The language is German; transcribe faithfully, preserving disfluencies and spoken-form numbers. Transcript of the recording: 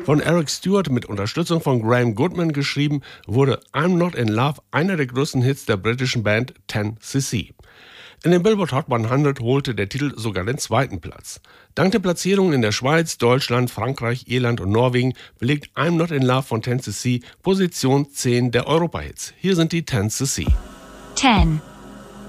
Von Eric Stewart mit Unterstützung von Graham Goodman geschrieben, wurde I'm Not in Love einer der größten Hits der britischen Band ten C C. In den Billboard Hot hundert holte der Titel sogar den zweiten Platz. Dank der Platzierungen in der Schweiz, Deutschland, Frankreich, Irland und Norwegen belegt I'm Not in Love von ten C C Position zehn der Europa-Hits. Hier sind die ten C C. ten